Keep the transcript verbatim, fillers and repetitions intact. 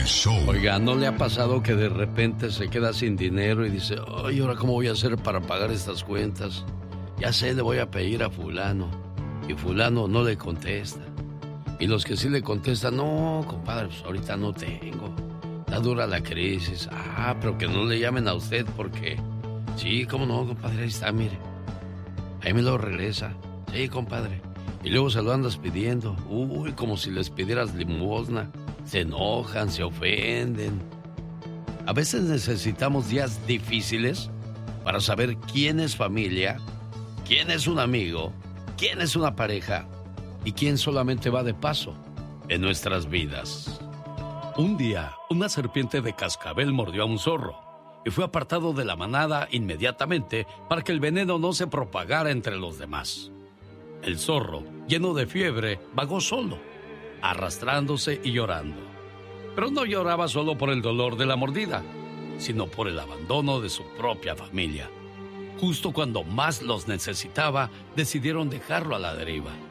El show. Oiga, ¿no le ha pasado que de repente se queda sin dinero y dice, ay, ¿ahora cómo voy a hacer para pagar estas cuentas? Ya sé, le voy a pedir a fulano. Y fulano no le contesta. Y los que sí le contestan, no, compadre, pues ahorita no tengo. Está dura la crisis. Ah, pero que no le llamen a usted porque... Sí, cómo no, compadre, ahí está, mire. Ahí me lo regresa. Sí, compadre. Y luego se lo andas pidiendo. Uy, como si les pidieras limosna. Se enojan, se ofenden. A veces necesitamos días difíciles para saber quién es familia, quién es un amigo, quién es una pareja y quién solamente va de paso en nuestras vidas. Un día, una serpiente de cascabel mordió a un zorro y fue apartado de la manada inmediatamente para que el veneno no se propagara entre los demás. El zorro, lleno de fiebre, vagó solo, arrastrándose y llorando. Pero no lloraba solo por el dolor de la mordida, sino por el abandono de su propia familia. Justo cuando más los necesitaba, decidieron dejarlo a la deriva.